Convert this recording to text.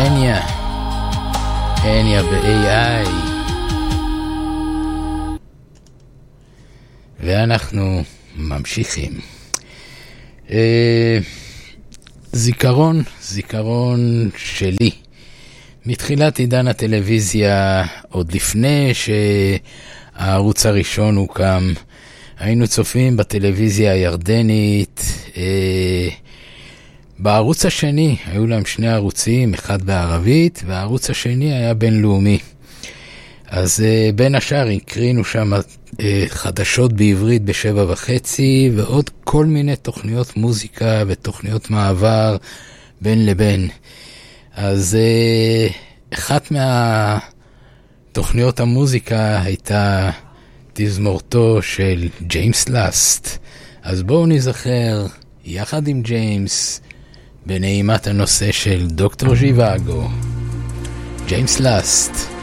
הניה ב-AI. ואנחנו ממשיכים. זיכרון שלי. מתחילת עידן הטלוויזיה, עוד לפני שהערוץ הראשון הוקם, היינו צופים בטלוויזיה הירדנית. בערוץ השני, היו להם שני ערוצים, אחד בערבית, והערוץ השני היה בינלאומי. אז בין השאר הקרינו שם חדשות בעברית ב7:30, ועוד כל מיני תוכניות מוזיקה ותוכניות מעבר בין לבין. אז אחת מהתוכניות המוזיקה הייתה תזמורתו של ג'יימס לאסט. אז בואו נזכר יחד עם ג'יימס בנעימת הנושא של דוקטור ז'יוואגו. ג'יימס לאסט.